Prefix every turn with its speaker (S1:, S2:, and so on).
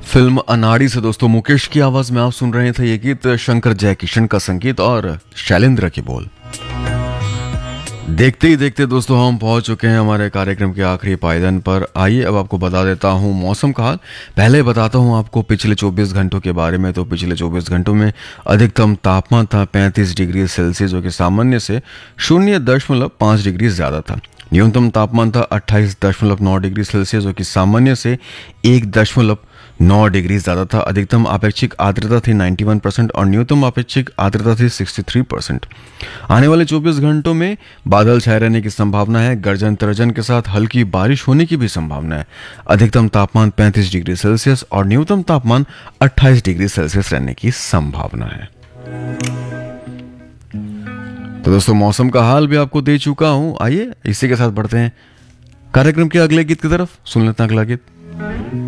S1: Film अनाड़ी से दोस्तों मुकेश की आवाज में आप सुन रहे थे ये गीत। शंकर जयकिशन का संगीत और शैलेंद्र के बोल। देखते ही देखते दोस्तों हम पहुंच चुके हैं हमारे कार्यक्रम के आखिरी पायदान पर। आइए अब आपको बता देता हूं मौसम का हाल। पहले बताता हूं आपको पिछले 24 घंटों के बारे में। तो पिछले 24 घंटों में अधिकतम तापमान था 35 डिग्री सेल्सियस, जो कि सामान्य से 0.5 डिग्री ज्यादा था। न्यूनतम तापमान था 28.9 डिग्री सेल्सियस, जो कि सामान्य से 1.9 डिग्री ज्यादा था। अधिकतम आपेक्षिक आर्द्रता थी 91% और न्यूनतम आपेक्षिक आर्द्रता थी 63%। आने वाले 24 घंटों में बादल छाए रहने की संभावना है। गर्जन तर्जन के साथ हल्की बारिश होने की भी संभावना है। अधिकतम तापमान 35 डिग्री सेल्सियस और न्यूनतम तापमान 28 डिग्री सेल्सियस रहने की संभावना है। तो दोस्तों मौसम का हाल भी आपको दे चुका हूं। आइए इसी के साथ बढ़ते हैं कार्यक्रम के अगले गीत की तरफ। सुन लेते हैं अगला गीत।